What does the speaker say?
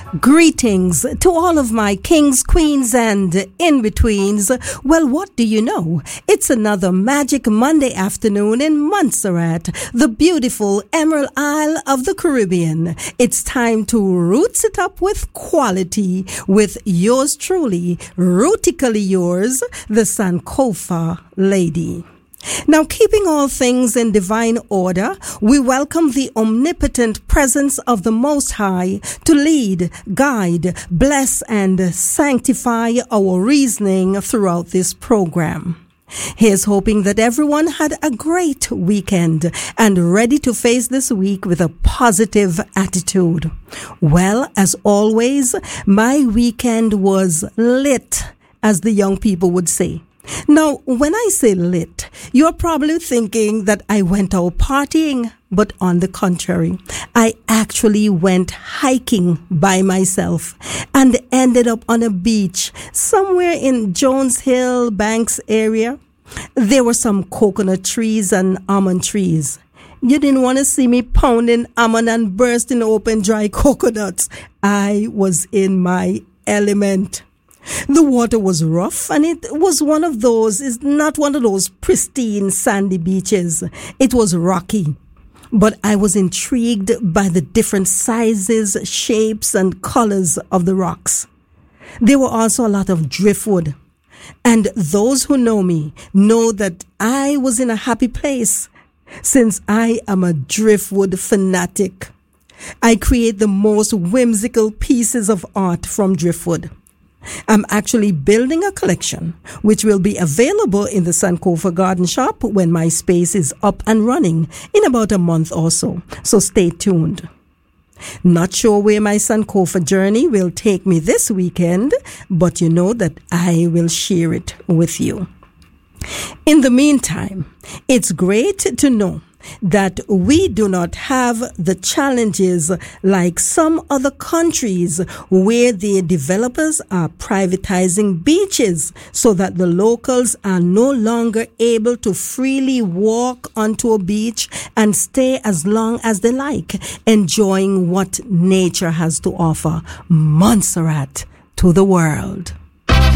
Greetings to all of my kings, queens, and in-betweens. Well, what do you know? It's another magic Monday afternoon in Montserrat, the beautiful Emerald Isle of the Caribbean. It's time to roots it up with quality with yours truly, rootically yours, the Sankofa lady. Now, keeping all things in divine order, we welcome the omnipotent presence of the Most High to lead, guide, bless, and sanctify our reasoning throughout this program. Here's hoping that everyone had a great weekend and ready to face this week with a positive attitude. Well, as always, my weekend was lit, as the young people would say. Now, when I say lit, you're probably thinking that I went out partying, but on the contrary, I actually went hiking by myself and ended up on a beach somewhere in Jones Hill, Banks area. There were some coconut trees and almond trees. You didn't want to see me pounding almond and bursting open dry coconuts. I was in my element. The water was rough, and it was it's not one of those pristine sandy beaches. It was rocky. But I was intrigued by the different sizes, shapes, and colors of the rocks. There were also a lot of driftwood. And those who know me know that I was in a happy place, since I am a driftwood fanatic. I create the most whimsical pieces of art from driftwood. I'm actually building a collection which will be available in the Sankofa Garden Shop when my space is up and running in about a month or so. So stay tuned. Not sure where my Sankofa journey will take me this weekend, but you know that I will share it with you. In the meantime, it's great to know that we do not have the challenges like some other countries where the developers are privatizing beaches so that the locals are no longer able to freely walk onto a beach and stay as long as they like, enjoying what nature has to offer. Montserrat to the world.